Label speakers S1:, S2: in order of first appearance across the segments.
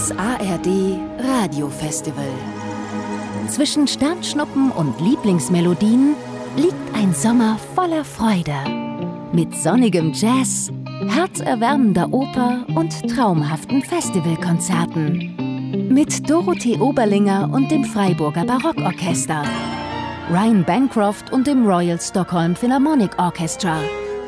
S1: Das ARD Radiofestival. Zwischen Sternschnuppen und Lieblingsmelodien liegt ein Sommer voller Freude. Mit sonnigem Jazz, herzerwärmender Oper und traumhaften Festivalkonzerten. Mit Dorothee Oberlinger und dem Freiburger Barockorchester, Ryan Bancroft und dem Royal Stockholm Philharmonic Orchestra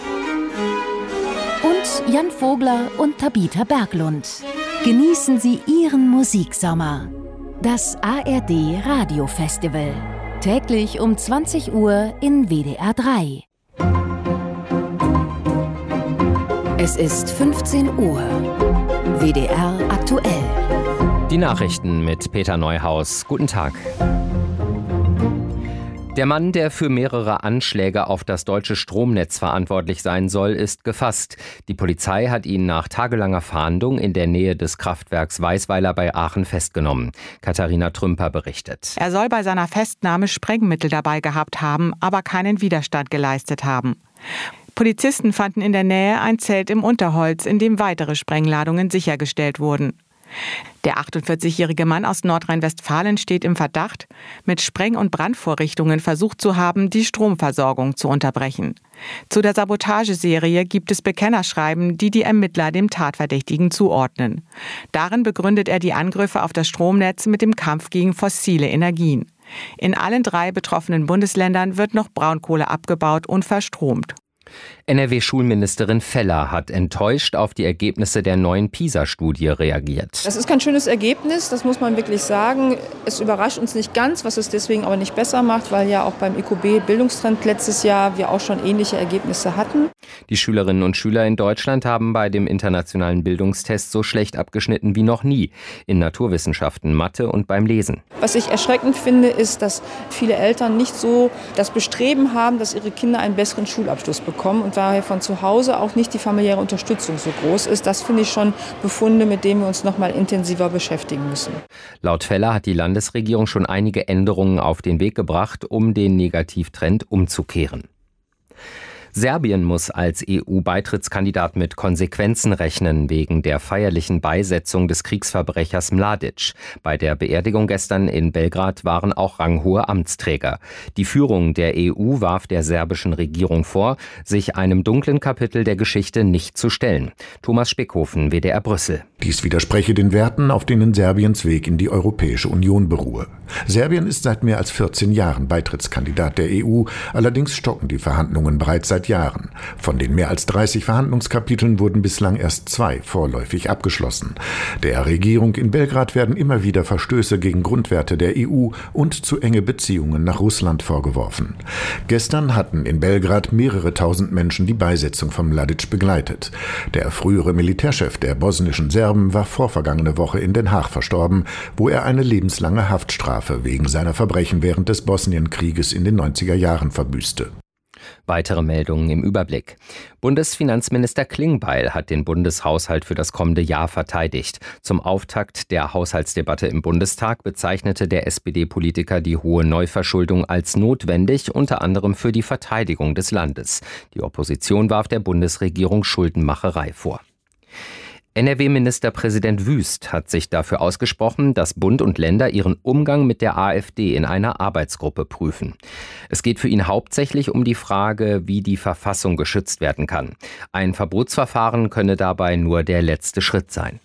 S1: und Jan Vogler und Tabitha Berglund. Genießen Sie Ihren Musiksommer. Das ARD Radiofestival. Täglich um 20 Uhr in WDR 3. Es ist 15 Uhr. WDR aktuell.
S2: Die Nachrichten mit Peter Neuhaus. Guten Tag. Der Mann, der für mehrere Anschläge auf das deutsche Stromnetz verantwortlich sein soll, ist gefasst. Die Polizei hat ihn nach tagelanger Fahndung in der Nähe des Kraftwerks Weisweiler bei Aachen festgenommen. Katharina Trümper berichtet.
S3: Er soll bei seiner Festnahme Sprengmittel dabei gehabt haben, aber keinen Widerstand geleistet haben. Polizisten fanden in der Nähe ein Zelt im Unterholz, in dem weitere Sprengladungen sichergestellt wurden. Der 48-jährige Mann aus Nordrhein-Westfalen steht im Verdacht, mit Spreng- und Brandvorrichtungen versucht zu haben, die Stromversorgung zu unterbrechen. Zu der Sabotageserie gibt es Bekennerschreiben, die Ermittler dem Tatverdächtigen zuordnen. Darin begründet er die Angriffe auf das Stromnetz mit dem Kampf gegen fossile Energien. In allen 3 betroffenen Bundesländern wird noch Braunkohle abgebaut und verstromt. NRW-Schulministerin Feller hat enttäuscht auf die Ergebnisse der neuen PISA-Studie reagiert.
S4: Das ist kein schönes Ergebnis, das muss man wirklich sagen. Es überrascht uns nicht ganz, was es deswegen aber nicht besser macht, weil ja auch beim IQB-Bildungstrend letztes Jahr wir auch schon ähnliche Ergebnisse hatten.
S2: Die Schülerinnen und Schüler in Deutschland haben bei dem internationalen Bildungstest so schlecht abgeschnitten wie noch nie. In Naturwissenschaften, Mathe und beim Lesen.
S4: Was ich erschreckend finde, ist, dass viele Eltern nicht so das Bestreben haben, dass ihre Kinder einen besseren Schulabschluss bekommen und daher von zu Hause auch nicht die familiäre Unterstützung so groß ist. Das finde ich schon Befunde, mit denen wir uns noch mal intensiver beschäftigen müssen.
S2: Laut Feller hat die Landesregierung schon einige Änderungen auf den Weg gebracht, um den Negativtrend umzukehren. Serbien muss als EU-Beitrittskandidat mit Konsequenzen rechnen wegen der feierlichen Beisetzung des Kriegsverbrechers Mladic. Bei der Beerdigung gestern in Belgrad waren auch ranghohe Amtsträger. Die Führung der EU warf der serbischen Regierung vor, sich einem dunklen Kapitel der Geschichte nicht zu stellen. Thomas Speckhofen, WDR Brüssel.
S5: Dies widerspreche den Werten, auf denen Serbiens Weg in die Europäische Union beruhe. Serbien ist seit mehr als 14 Jahren Beitrittskandidat der EU, allerdings stocken die Verhandlungen bereits seit Jahren. Von den mehr als 30 Verhandlungskapiteln wurden bislang erst 2 vorläufig abgeschlossen. Der Regierung in Belgrad werden immer wieder Verstöße gegen Grundwerte der EU und zu enge Beziehungen nach Russland vorgeworfen. Gestern hatten in Belgrad mehrere tausend Menschen die Beisetzung von Mladic begleitet. Der frühere Militärchef der bosnischen Serben war vorvergangene Woche in Den Haag verstorben, wo er eine lebenslange Haftstrafe wegen seiner Verbrechen während des Bosnienkrieges in den 90er Jahren verbüßte.
S2: Weitere Meldungen im Überblick. Bundesfinanzminister Klingbeil hat den Bundeshaushalt für das kommende Jahr verteidigt. Zum Auftakt der Haushaltsdebatte im Bundestag bezeichnete der SPD-Politiker die hohe Neuverschuldung als notwendig, unter anderem für die Verteidigung des Landes. Die Opposition warf der Bundesregierung Schuldenmacherei vor. NRW-Ministerpräsident Wüst hat sich dafür ausgesprochen, dass Bund und Länder ihren Umgang mit der AfD in einer Arbeitsgruppe prüfen. Es geht für ihn hauptsächlich um die Frage, wie die Verfassung geschützt werden kann. Ein Verbotsverfahren könne dabei nur der letzte Schritt sein.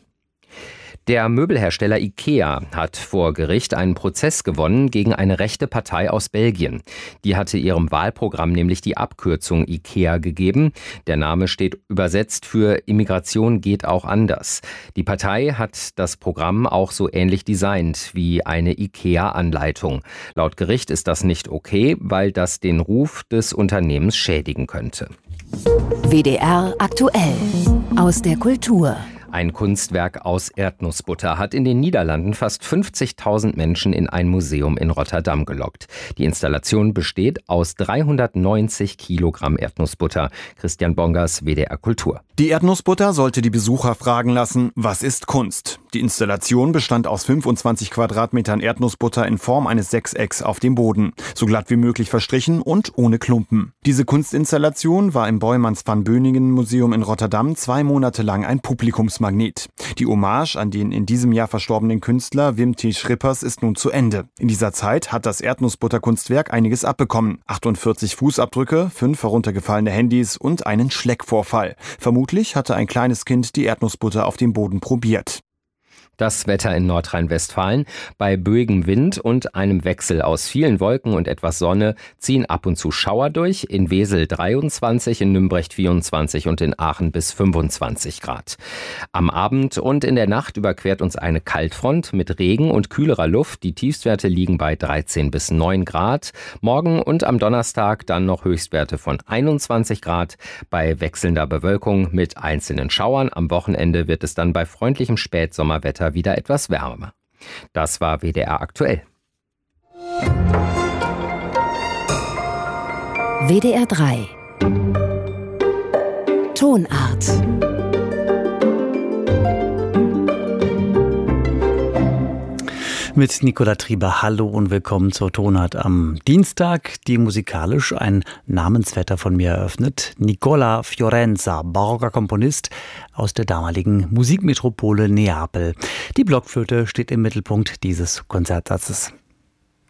S2: Der Möbelhersteller IKEA hat vor Gericht einen Prozess gewonnen gegen eine rechte Partei aus Belgien. Die hatte ihrem Wahlprogramm nämlich die Abkürzung IKEA gegeben. Der Name steht übersetzt für Immigration geht auch anders. Die Partei hat das Programm auch so ähnlich designt wie eine IKEA-Anleitung. Laut Gericht ist das nicht okay, weil das den Ruf des Unternehmens schädigen könnte.
S1: WDR aktuell aus der Kultur.
S2: Ein Kunstwerk aus Erdnussbutter hat in den Niederlanden fast 50.000 Menschen in ein Museum in Rotterdam gelockt. Die Installation besteht aus 390 Kilogramm Erdnussbutter. Christian Bongers, WDR Kultur.
S6: Die Erdnussbutter sollte die Besucher fragen lassen, was ist Kunst? Die Installation bestand aus 25 Quadratmetern Erdnussbutter in Form eines Sechsecks auf dem Boden, so glatt wie möglich verstrichen und ohne Klumpen. Diese Kunstinstallation war im Boijmans van Beuningen Museum in Rotterdam 2 Monate lang ein Publikumsmagnet. Die Hommage an den in diesem Jahr verstorbenen Künstler Wim T. Schrippers ist nun zu Ende. In dieser Zeit hat das Erdnussbutterkunstwerk einiges abbekommen. 48 Fußabdrücke, 5 heruntergefallene Handys und einen Schleckvorfall. Vermutlich hatte ein kleines Kind die Erdnussbutter auf dem Boden probiert.
S2: Das Wetter in Nordrhein-Westfalen. Bei böigem Wind und einem Wechsel aus vielen Wolken und etwas Sonne ziehen ab und zu Schauer durch. In Wesel 23, in Nümbrecht 24 und in Aachen bis 25 Grad. Am Abend und in der Nacht überquert uns eine Kaltfront mit Regen und kühlerer Luft. Die Tiefstwerte liegen bei 13 bis 9 Grad. Morgen und am Donnerstag dann noch Höchstwerte von 21 Grad bei wechselnder Bewölkung mit einzelnen Schauern. Am Wochenende wird es dann bei freundlichem Spätsommerwetter wieder etwas wärmer. Das war WDR aktuell.
S1: WDR 3 Tonart.
S7: Mit Nicola Trieber, hallo und willkommen zur Tonart am Dienstag, die musikalisch ein Namensvetter von mir eröffnet. Nicola Fiorenza, barocker Komponist aus der damaligen Musikmetropole Neapel. Die Blockflöte steht im Mittelpunkt dieses Konzertsatzes.